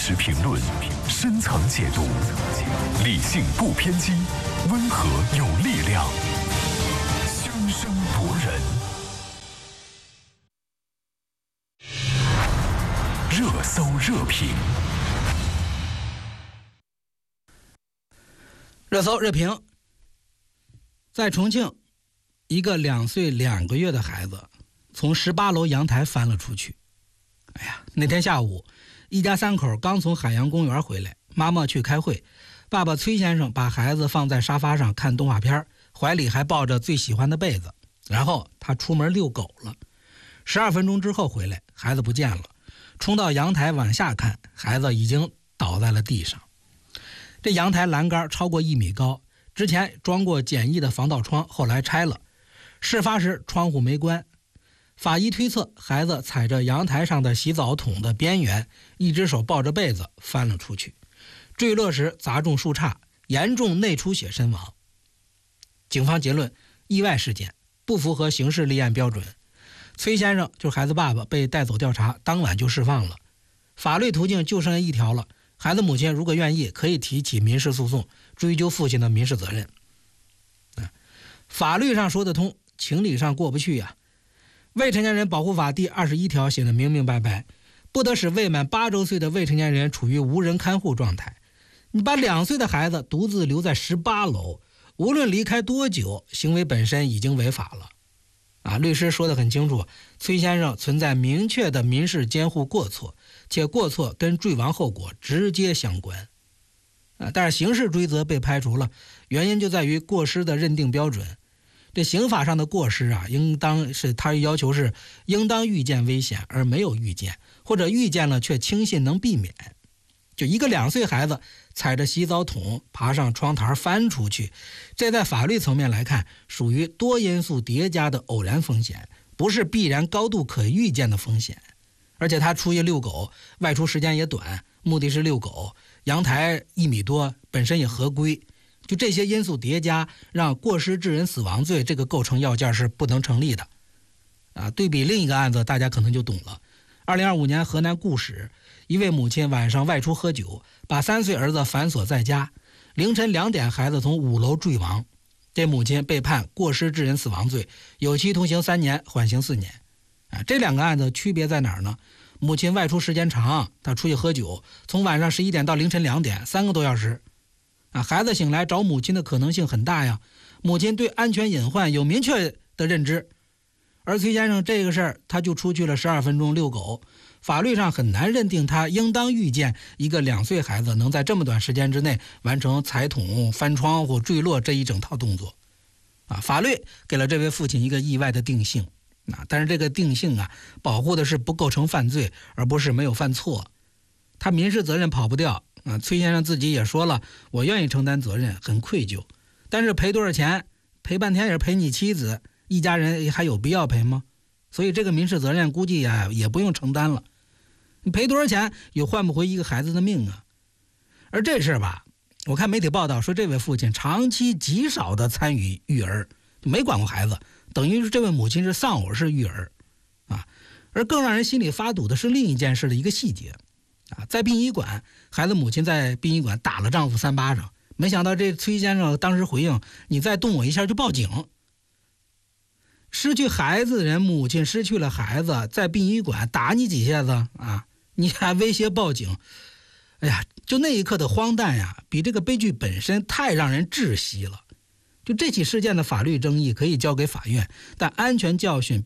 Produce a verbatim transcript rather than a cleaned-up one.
实评论，深层解读，理性不偏激，温和有力量，生生博人。热搜热评， 热搜热评。在重庆，一个两岁两个月的孩子从十八楼阳台翻了出去。哎呀，那天下午，一家三口刚从海洋公园回来，妈妈去开会，爸爸崔先生把孩子放在沙发上看动画片，怀里还抱着最喜欢的被子，然后他出门遛狗了。十二分钟之后回来，孩子不见了，冲到阳台往下看，孩子已经倒在了地上。这阳台栏杆超过一米高，之前装过简易的防盗窗，后来拆了。事发时窗户没关。法医推测，孩子踩着阳台上的洗澡桶的边缘，一只手抱着被子翻了出去，坠落时砸中树杈，严重内出血身亡。警方结论，意外事件，不符合刑事立案标准。崔先生就是孩子爸爸，被带走调查，当晚就释放了。法律途径就剩下一条了，孩子母亲如果愿意，可以提起民事诉讼，追究父亲的民事责任。法律上说得通，情理上过不去呀、啊。未成年人保护法第二十一条写得明明白白，不得使未满八周岁的未成年人处于无人看护状态。你把两岁的孩子独自留在十八楼，无论离开多久，行为本身已经违法了。啊，律师说得很清楚，崔先生存在明确的民事监护过错，且过错跟坠亡后果直接相关。啊，但是刑事追责被排除了，原因就在于过失的认定标准。这刑法上的过失啊，应当是他要求是应当预见危险而没有预见，或者预见了却轻信能避免。就一个两岁孩子踩着洗澡桶爬上窗台翻出去，这在法律层面来看属于多因素叠加的偶然风险，不是必然高度可预见的风险。而且他出去遛狗，外出时间也短，目的是遛狗，阳台一米多，本身也合规。就这些因素叠加，让过失致人死亡罪这个构成要件是不能成立的。啊，对比另一个案子，大家可能就懂了。二零二五年河南固始，一位母亲晚上外出喝酒，把三岁儿子反锁在家，凌晨两点孩子从五楼坠亡，这母亲被判过失致人死亡罪，有期徒刑三年，缓刑四年。啊，这两个案子区别在哪儿呢？母亲外出时间长，她出去喝酒，从晚上十一点到凌晨两点，三个多小时。啊，孩子醒来找母亲的可能性很大呀，母亲对安全隐患有明确的认知。而崔先生这个事儿，他就出去了十二分钟遛狗，法律上很难认定他应当预见一个两岁孩子能在这么短时间之内完成踩桶、翻窗户、坠落这一整套动作。啊，法律给了这位父亲一个意外的定性，啊，但是这个定性啊，保护的是不构成犯罪，而不是没有犯错。他民事责任跑不掉。啊，崔先生自己也说了，我愿意承担责任，很愧疚，但是赔多少钱？赔半天也是赔你妻子，一家人还有必要赔吗？所以这个民事责任估计啊也不用承担了。你赔多少钱也换不回一个孩子的命啊！而这事吧，我看媒体报道说，这位父亲长期极少的参与育儿，没管过孩子，等于是这位母亲是丧偶式育儿啊。而更让人心里发堵的是另一件事的一个细节。啊，在殡仪馆，孩子母亲在殡仪馆打了丈夫三巴掌，没想到这崔先生当时回应：“你再动我一下就报警。”失去孩子的人，母亲失去了孩子，在殡仪馆打你几下子啊，你还威胁报警？哎呀，就那一刻的荒诞呀，比这个悲剧本身太让人窒息了。就这起事件的法律争议可以交给法院，但安全教训